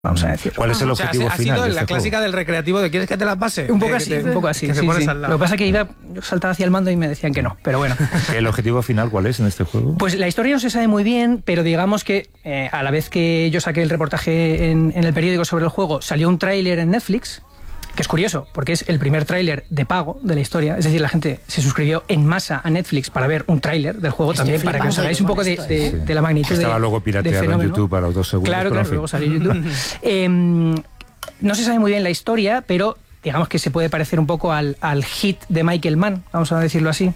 vamos a decir. ¿Cuál es el objetivo final? Ha sido de la este clásica juego? del recreativo de ¿quieres que te las pase? Un poco así, que te pones al lado. Lo que pasa es que yo saltaba hacia el mando y me decían que no, pero bueno. ¿El objetivo final cuál es en este juego? Pues la historia no se sabe muy bien, pero digamos que a la vez que yo saqué el reportaje en el periódico sobre el juego, salió un tráiler en Netflix, que es curioso, porque es el primer tráiler de pago de la historia. Es decir, la gente se suscribió en masa a Netflix para ver un tráiler del juego también, para que os hagáis un poco de la magnitud Estaba luego pirateado en YouTube para los 2 segundos. Claro, luego salió en YouTube. No se sabe muy bien la historia, pero digamos que se puede parecer un poco al hit de Michael Mann, vamos a decirlo así,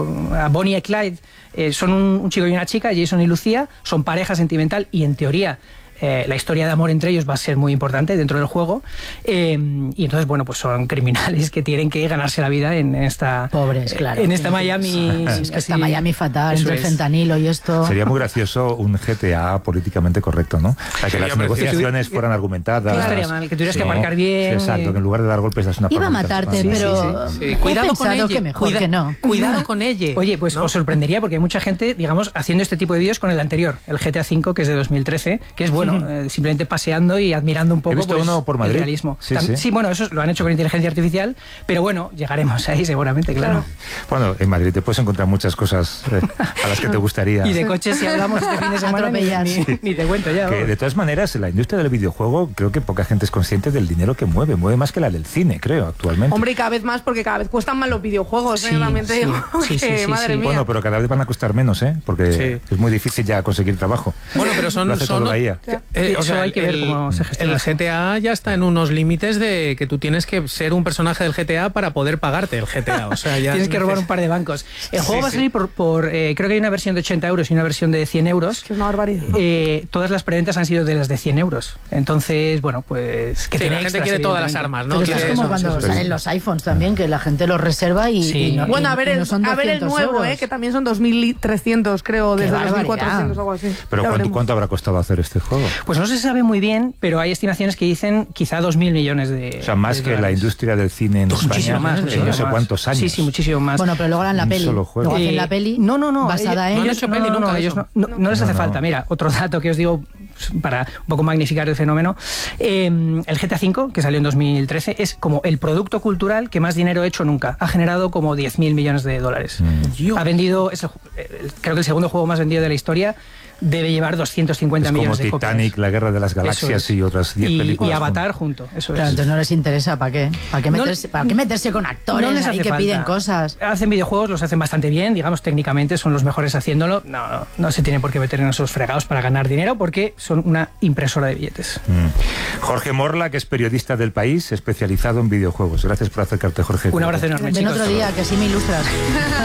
a Bonnie y Clyde. Son un chico y una chica, Jason y Lucía, son pareja sentimental y en teoría la historia de amor entre ellos va a ser muy importante dentro del juego, y entonces, bueno, pues son criminales que tienen que ganarse la vida en esta... Pobres, claro. En esta Miami... Es que está Miami fatal, entre el fentanilo y esto... Sería muy gracioso un GTA políticamente correcto, ¿no? Para que las negociaciones fueran argumentadas. No estaría mal, que tuvieras que aparcar bien... Exacto, que en lugar de dar golpes das una Iba a palmadita. matarte, pero... Cuidado con ella. Que mejor que no. Cuidado con ella. Oye, pues os sorprendería porque hay mucha gente, digamos, haciendo este tipo de vídeos con el anterior, el GTA V, que es de 2013, que es bueno, simplemente paseando y admirando un poco. He visto uno por Madrid. El realismo. Sí, bueno, eso lo han hecho con inteligencia artificial, pero bueno, llegaremos ahí seguramente, claro. Bueno, en Madrid te puedes encontrar muchas cosas a las que te gustaría. Y de coches, si hablamos este fin de semana, ni te cuento ya. Que, de todas maneras, la industria del videojuego, creo que poca gente es consciente del dinero que mueve más que la del cine, creo, actualmente. Hombre, y cada vez más, porque cada vez cuestan más los videojuegos, realmente digo que, madre mía. Bueno, pero cada vez van a costar menos, porque es muy difícil ya conseguir trabajo. Bueno, pero son o sea, hay que ver cómo se gestiona. El GTA ya está en unos límites de que tú tienes que ser un personaje del GTA para poder pagarte el GTA. O sea, ya tienes que robar un par de bancos. El juego va a salir por creo que hay una versión de 80 euros y una versión de 100 euros. Que es una barbaridad. Todas las preventas han sido de las de 100 euros. Entonces, bueno, pues... que la gente quiere todas las armas, ¿no? Pero es como cuando salen los iPhones también, que la gente los reserva y no. Bueno, a ver el nuevo, euros. que también son 2.300, creo, desde 2.400 o algo así. Pero ¿cuánto habrá costado hacer este juego? Pues no se sabe muy bien, pero hay estimaciones que dicen quizá 2.000 millones de... O sea, más que la industria del cine en España, más, no sé cuántos años. Sí, muchísimo más. Bueno, pero luego harán la peli. Luego hacen la peli basada en... Ellos no les hace falta. Mira, otro dato que os digo para un poco magnificar el fenómeno. El GTA V, que salió en 2013, es como el producto cultural que más dinero ha hecho nunca. Ha generado como 10.000 millones de dólares. Ha vendido, creo que el segundo juego más vendido de la historia. Debe llevar 250 millones de copias. Titanic, La Guerra de las Galaxias y otras 10 películas. Y Avatar junto. Eso Claro, es. entonces no les interesa, ¿para qué? ¿Para qué meterse con actores les ahí que falta. piden cosas? Hacen videojuegos, los hacen bastante bien, digamos, técnicamente son los mejores haciéndolo. No se tienen por qué meter en esos fregados para ganar dinero porque son una impresora de billetes. Jorge Morla, que es periodista del País, especializado en videojuegos. Gracias por acercarte, Jorge. Un abrazo enorme, Ven chicos. otro día, que así me ilustras.